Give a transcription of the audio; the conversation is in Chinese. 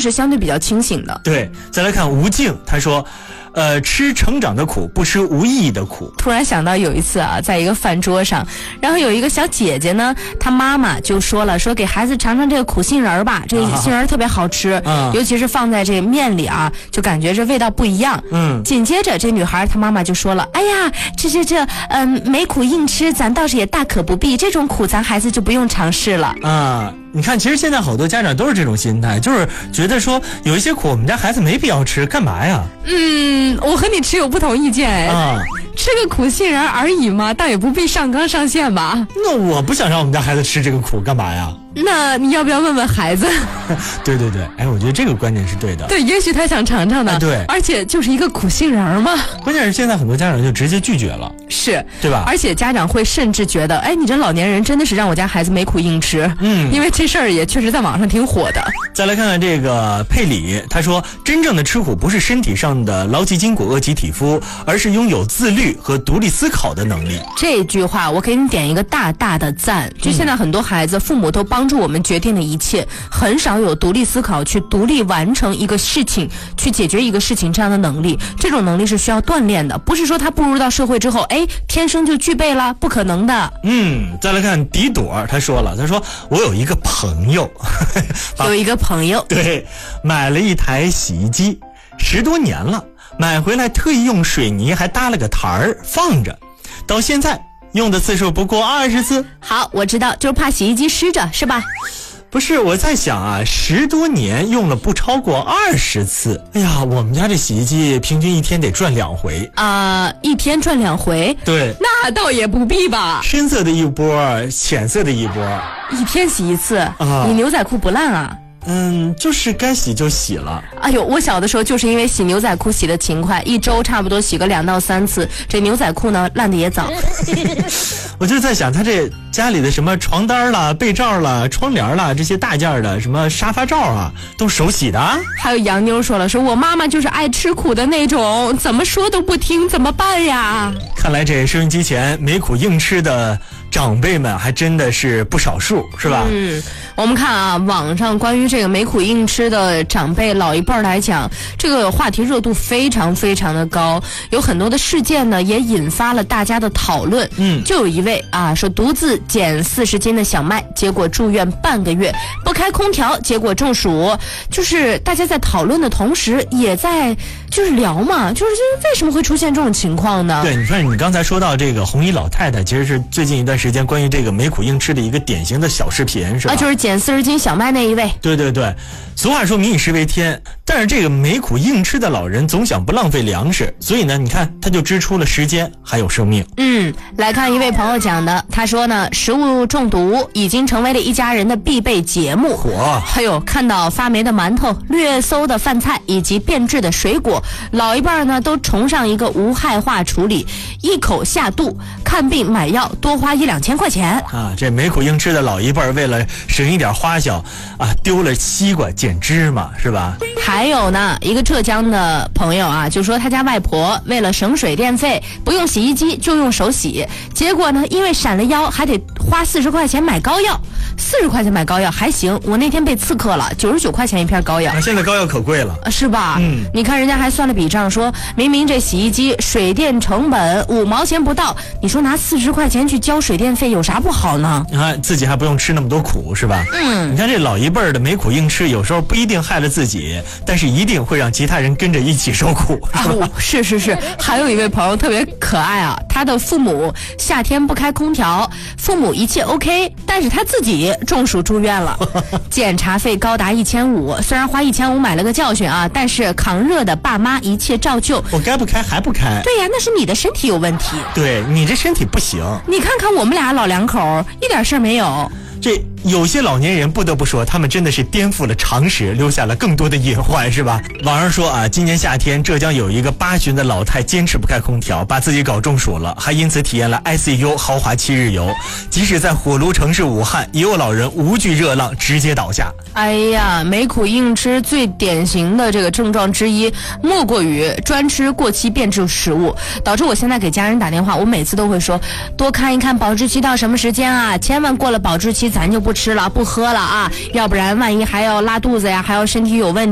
是相对比较清醒的。 对，再来看吴静，他说吃成长的苦，不吃无意义的苦。 突然想到有一次啊，在一个饭桌上，然后有一个小姐姐呢，她妈妈就说了，说给孩子尝尝这个苦杏仁吧，这个杏仁特别好吃，尤其是放在这面里啊，就感觉这味道不一样。紧接着这女孩她妈妈就说了，哎呀，没苦硬吃，咱倒是也大可不必，这种苦咱孩子就不用尝试了啊。你看，其实现在好多家长都是这种心态，就是觉得说有一些苦我们家孩子没必要吃，干嘛呀？ 我和你持有不同意见吃个苦杏仁而已嘛，倒也不必上纲上线吧。 那我不想让我们家孩子吃这个苦，干嘛呀？ 那你要不要问问孩子？ 对对对，哎，我觉得这个观点是对的。 对，也许他想尝尝呢。 对， 而且就是一个苦杏仁嘛。 关键是现在很多家长就直接拒绝了， 是， 对吧？ 而且家长会甚至觉得，哎，你这老年人真的是让我家孩子没苦硬吃。因为这事儿也确实在网上挺火的。 再来看看这个佩里，他说，真正的吃苦不是身体上的劳其筋骨饿其体肤，而是拥有自律和独立思考的能力。 这句话我给你点一个大大的赞。就现在很多孩子，父母都帮助我们决定了一切，很少有独立思考去独立完成一个事情，去解决一个事情这样的能力。这种能力是需要锻炼的，不是说他步入到社会之后，哎，天生就具备了，不可能的。 再来看迪朵，他说我有一个朋友对，买了一台洗衣机10多年了，买回来特意用水泥还搭了个台儿放着，到现在用的次数不过20次。 好，我知道，就是怕洗衣机湿着是吧？ 不是，我在想啊，10多年用了不超过20次。哎呀，我们家这洗衣机平均一天得转2回一天转2回？对，那倒也不必吧。 深色的一波，浅色的一波， 一天洗一次你牛仔裤不烂啊？ 就是该洗就洗了。 哎呦，我小的时候就是因为洗牛仔裤洗的勤快，一周差不多洗个2到3次，这牛仔裤呢烂的也早。 我就在想，他这家里的什么床单啦、被罩啦、窗帘啦，这些大件的什么沙发罩啊，都手洗的。 还有杨妞说了，说我妈妈就是爱吃苦的那种，怎么说都不听，怎么办呀？ 看来这收音机前没苦硬吃的长辈们还真的是不少数，是吧？ 我们看啊，网上关于这个没苦硬吃的长辈老一辈来讲，这个话题热度非常非常的高，有很多的事件呢也引发了大家的讨论。就有一位说独自减40斤的小麦，结果住院半个月，不开空调，结果中暑。就是大家在讨论的同时，也在就是聊嘛，就是为什么会出现这种情况呢？ 对，你看你刚才说到这个红衣老太太，其实是最近一段时间关于这个没苦硬吃的一个典型的小视频，是吧？ 就是减40斤小麦那一位。 对对对，俗话说民以食为天，但是这个没苦硬吃的老人总想不浪费粮食，所以呢，你看他就支出了时间还有生命。 来看一位朋友讲的，他说呢，食物中毒已经成为了一家人的必备节目。还有看到发霉的馒头、略馊的饭菜以及变质的水果，老一辈呢都崇尚一个无害化处理，一口下肚，看病买药多花1-2千块钱这没苦硬吃的老一辈为了省一点花销丢了西瓜捡芝麻，是吧？ 还有呢，一个浙江的朋友就说他家外婆为了省水电费，不用洗衣机就用手洗，结果呢因为闪了腰，还得花40块钱买膏药。40块钱买膏药还行，我那天被刺客了，99块钱一片膏药。 现在膏药可贵了， 是吧？你看人家还算了笔账，说明明这洗衣机水电成本5毛钱不到，你说拿40块钱去交水电费有啥不好呢？ 自己还不用吃那么多苦，是吧？你看这老一辈的没苦硬吃，有时候不一定害了自己，但是一定会让其他人跟着一起受苦。 是。还有一位朋友特别可爱他的父母夏天不开空调，父母一切 OK， 但是他自己中暑住院了，检查费高达1500，虽然花1500买了个教训但是扛热的爸妈一切照旧。 我该不开还不开？ 对呀，那是你的身体有问题。 对，你这身体不行。 你看看我们俩老两口一点事儿没有。 这有些老年人不得不说，他们真的是颠覆了常识，留下了更多的隐患，是吧？网上说今年夏天浙江有一个80的老太坚持不开空调，把自己搞中暑了，还因此体验了 ICU 豪华7日游。即使在火炉城市武汉，也有老人无惧热浪直接倒下。 哎呀，没苦硬吃最典型的这个症状之一，莫过于专吃过期变质食物，导致我现在给家人打电话，我每次都会说多看一看保质期到什么时间千万过了保质期咱就不吃了不喝了要不然万一还要拉肚子呀，还要身体有问题。